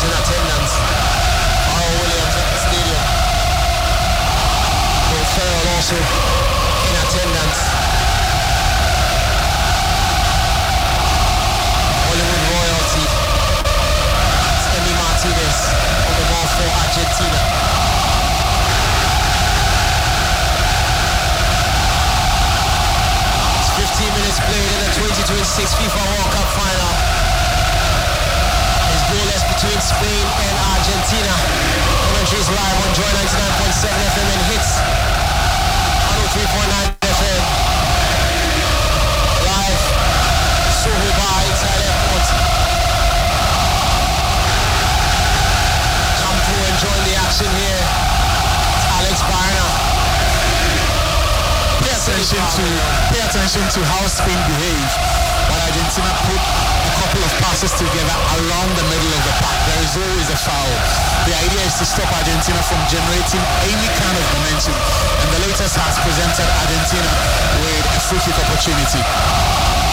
in attendance. Pharrell Williams at the stadium. Will Ferrell also in attendance. Hollywood royalty. It's Emi Martinez on the ball for Argentina. It's 15 minutes played in the 2026 FIFA World Cup final. It's goalless between Spain and Argentina. Commentary is live on Joy 99.7 FM and hits 103.9 FM. Live, Soho Bar inside airport. Come through and join the action here. It's Alex Barner. Pay attention to how Spain behave when Argentina put a couple of passes together along the middle of the park. There is always a foul. The idea is to stop Argentina from generating any kind of momentum, and the latest has presented Argentina with a free kick opportunity.